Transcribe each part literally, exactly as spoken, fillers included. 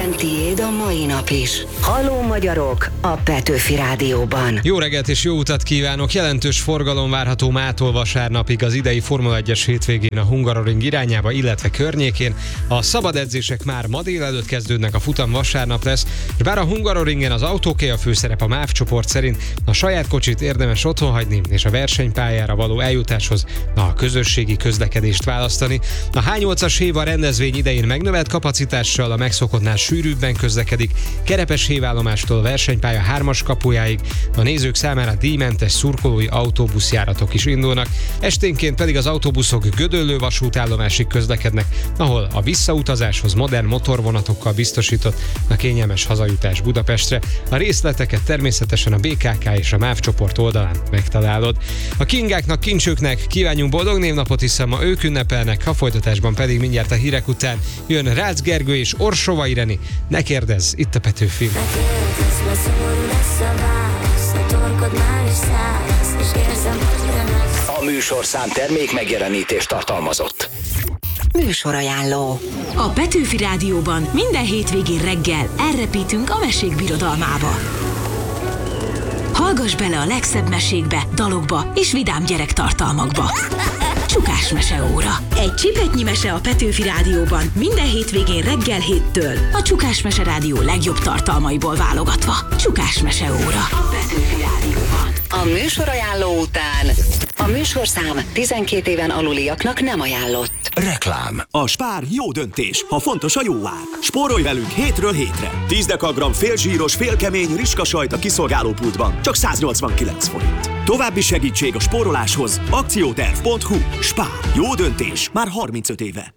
legyen tiéd a mai nap is. Halló magyarok a Petőfi Rádióban. Jó reggelt és jó utat kívánok! Jelentős forgalom várható mától vasárnapig az idei Formula egyes hétvégén a Hungaroring irányába, illetve környékén. A szabad edzések már ma délelőtt kezdődnek, a futam vasárnap lesz, és bár a Hungaroringen az autóké a főszerep, a MÁV csoport szerint a saját kocsit érdemes otthon hagyni, és a versenypályára való eljutáshoz a közösségi közlekedést választani. A há nyolcas Héva rendezvény idején megnövelt kapacitással a megszokottnál sűrűbben közlekedik, Kerepes hévállomástól a versenypálya hármas kapujáig, a nézők számára díjmentes szurkolói autóbuszjáratok is indulnak, esténként pedig az autóbuszok Gödöllő vasútállomásig közlekednek, ahol a visszautazáshoz modern motorvonatokkal biztosított a kényelmes hazajutás Budapestre. A részleteket természetesen a bé ká ká és a MÁV csoport oldalán megtalálod. A kingáknak, kincsőknek kívánjunk boldog névnapot, hiszen ma ők ünnepelnek, a folytatásban pedig mindjárt a hírek után jön Rácz Gergő és Orsova Ireni. Ne kérdezz, itt a Petőfi. A műsorszám termék megjelenítést tartalmazott. Műsorajánló. A Petőfi Rádióban minden hétvégén reggel elrepítünk a mesék birodalmába. Hallgass bele a legszebb mesékbe, dalokba és vidám gyerektartalmakba. Csukás meseóra. Egy csipetnyi mese a Petőfi Rádióban minden hétvégén reggel héttől. A Csukás Mese Rádió legjobb tartalmaiból válogatva. Csukás meseóra. A Petőfi Rádióban. A műsorajánló után a műsorszám tizenkét éven aluliaknak nem ajánlott. Reklám. A Spár jó döntés, ha fontos a jó ár. Spórolj velünk hétről hétre. tíz dekagram félzsíros, félkemény riskasajt a kiszolgálópultban. Csak száznyolcvankilenc forint. További segítség a spóroláshoz. akcióterv pont hu. Spár. Jó döntés. Már harmincöt éve.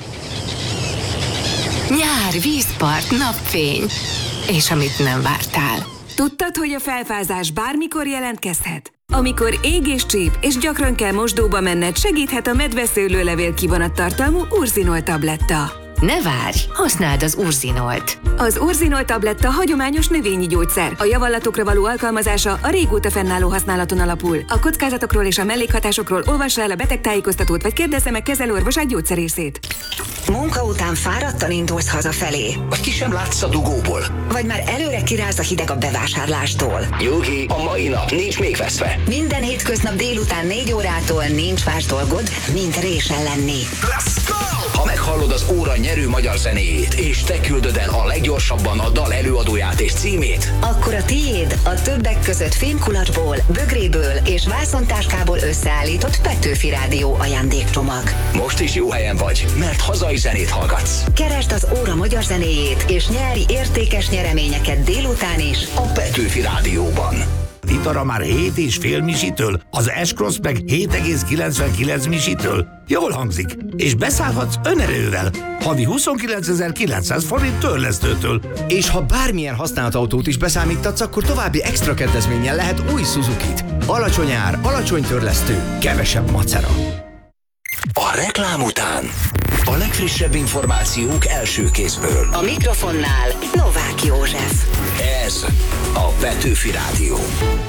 Nyár, vízpart, napfény. És amit nem vártál. Tudtad, hogy a felfázás bármikor jelentkezhet? Amikor ég és csíp, és gyakran kell mosdóba menned, segíthet a medveszőlőlevél kivonattartalmú Urzinol tabletta. Ne várj, használd az Urzinolt. Az Urzinol tabletta hagyományos növényi gyógyszer. A javallatokra való alkalmazása a régóta fennálló használaton alapul. A kockázatokról és a mellékhatásokról olvassa el a betegtájékoztatót, vagy kérdezze meg kezelőorvosát, gyógyszerészét. Munka után fáradtan indulsz hazafelé. Vagy ki sem látsz a dugóból. Vagy már előre kiráz a hideg a bevásárlástól. Nyugi, a mai nap nincs még veszve. Minden hétköznap délután négy órától nincs más dolgod, mint résen lenni. Let's go! Ha meghallod az óra nyerő magyar zenéjét, és te küldöd el a leggyorsabban a dal előadóját és címét, akkor a tiéd a többek között fémkulacsból, bögréből és vászontáskából összeállított Petőfi Rádió ajándékcsomag. most is jó helyen vagy, mert hazai zenét hallgatsz. Keresd az óra magyar zenéjét, és nyári értékes nyereményeket délután is A Petőfi Rádióban. Itara már hét és fél misitől, az S-Cross meg hét egész kilencvenkilenc misitől. Jól hangzik, és beszállhatsz önerővel, havi huszonkilencezer-kilencszáz forint törlesztőtől. És ha bármilyen használt autót is beszámítatsz, akkor további extra kedvezménnyel lehet új Suzukit. Alacsony ár, alacsony törlesztő, kevesebb macera. A reklám után a legfrissebb információk első kézből. A mikrofonnál Novák József. Ez a Petőfi Rádió.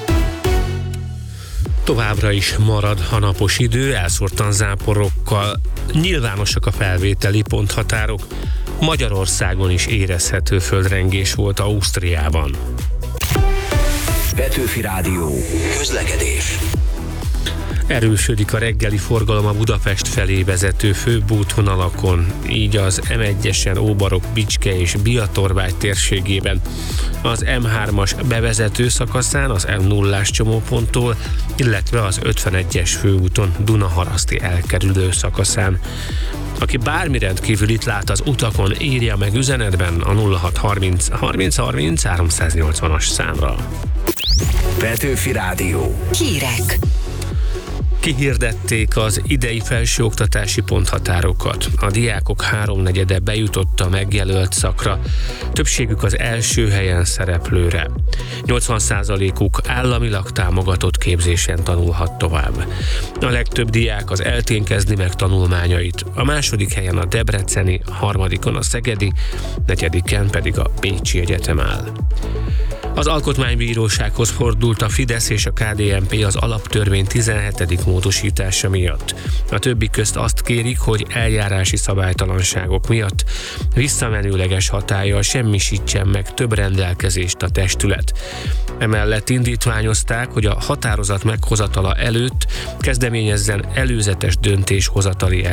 Továbbra is marad a napos idő, elszórtan záporokkal, nyilvánosak a felvételi ponthatárok. Magyarországon is érezhető földrengés volt Ausztriában. Petőfi Rádió. Közlekedés. Erősödik a reggeli forgalom a Budapest felé vezető főbb útvonalakon, így az em egyesen Óbarok, Bicske és Biatorvágy térségében, az em hármas bevezető szakaszán az em nullás csomóponttól, illetve az ötvenegyes főúton Dunaharaszti elkerülő szakaszán. Aki bármi rendkívülit lát az utakon, írja meg üzenetben a nulla hat harminc harminc harminc háromszáznyolcvanas számra. Petőfi Rádió. Hírek. Kihirdették az idei felsőoktatási ponthatárokat. A diákok háromnegyede bejutott a megjelölt szakra, többségük az első helyen szereplőre. nyolcvan százalékuk államilag támogatott képzésen tanulhat tovább. A legtöbb diák az eltén kezdi meg tanulmányait, a második helyen a debreceni, harmadikon a szegedi, negyediken pedig a Pécsi Egyetem áll. Az Alkotmánybírósághoz fordult a Fidesz és a ká dé en pé az alaptörvény tizenhetedik módosítása miatt. A többi közt azt kérik, hogy eljárási szabálytalanságok miatt visszamenőleges hatállyal semmisítsen meg több rendelkezést a testület. Emellett indítványozták, hogy a határozat meghozatala előtt kezdeményezzen előzetes döntéshozatali